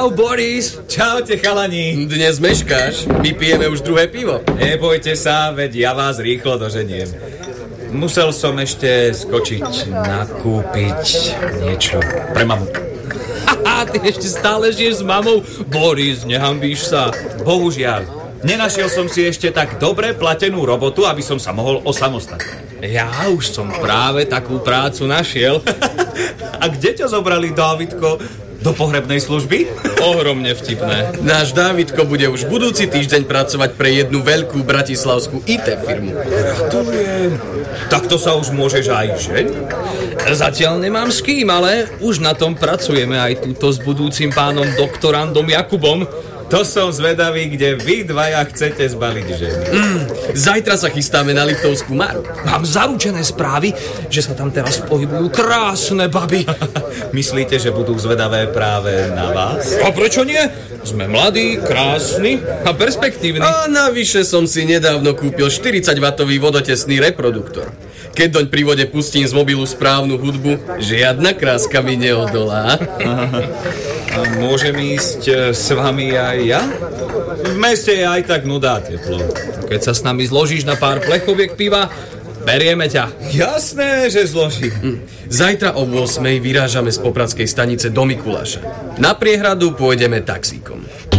Čau, Boris. Čaute, chalani. Dnes meškáš, my pijeme už druhé pivo. Nebojte sa, veď ja vás rýchlo doženiem. Musel som ešte skočiť nakúpiť niečo pre mamu. Haha, ty ešte stále žiješ s mamou? Boris, nehambíš sa. Bohužiaľ, nenašiel som si ešte tak dobre platenú robotu, aby som sa mohol osamostatniť. Ja už som práve takú prácu našiel. A kde ťa zobrali, Dávidko? Do pohrebnej služby? Ohromne vtipné. Náš Dávidko bude už budúci týždeň pracovať pre jednu veľkú bratislavskú IT firmu. Gratulujem. Takto sa už môžeš aj ženiť? Zatiaľ nemám s kým, ale už na tom pracujeme aj túto s budúcim pánom doktorandom Jakubom. To som zvedavý, kde vy dvaja chcete zbaliť ženy. Zajtra sa chystáme na Liptovskú Maru. Mám zaručené správy, že sa tam teraz pohybujú krásne baby. Myslíte, že budú zvedavé práve na vás? A prečo nie? Sme mladí, krásni a perspektívni. A navyše som si nedávno kúpil 40W vodotesný reproduktor. Keď doň pri vode pustím z mobilu správnu hudbu, žiadna kráska mi neodolá. A môžem ísť s vami aj ja? V meste je aj tak nudá teplo. Keď sa s nami zložíš na pár plechoviek piva, berieme ťa. Jasné, že zložím. Zajtra o 8:00 vyrážame z Popradskej stanice do Mikuláša. Na priehradu pôjdeme taxíkom.